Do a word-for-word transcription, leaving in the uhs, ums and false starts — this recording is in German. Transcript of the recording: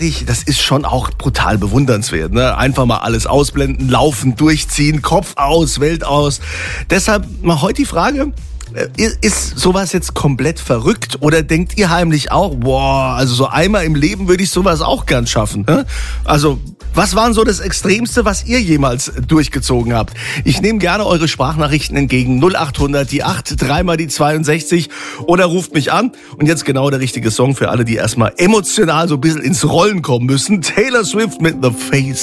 Das ist schon auch brutal bewundernswert, ne? Einfach mal alles ausblenden, laufen, durchziehen, Kopf aus, Welt aus. Deshalb mal heute die Frage: Ist sowas jetzt komplett verrückt oder denkt ihr heimlich auch, boah, also so einmal im Leben würde ich sowas auch gern schaffen? Ne? Also, was war denn so das Extremste, was ihr jemals durchgezogen habt? Ich nehme gerne eure Sprachnachrichten entgegen. null achthundert, die acht, dreimal die zweiundsechzig oder ruft mich an. Und jetzt genau der richtige Song für alle, die erstmal emotional so ein bisschen ins Rollen kommen müssen. Taylor Swift mit The Face.